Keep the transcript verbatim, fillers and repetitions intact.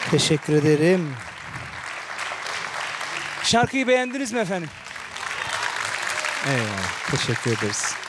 Teşekkür ederim. Şarkıyı beğendiniz mi efendim? Eyvallah. Teşekkür ederiz.